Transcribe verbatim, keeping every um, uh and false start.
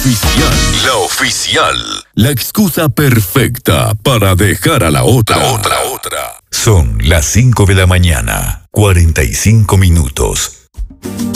oficial. La oficial. La excusa perfecta para dejar a la otra. La otra, otra. Son las cinco de la mañana, cuarenta y cinco minutos.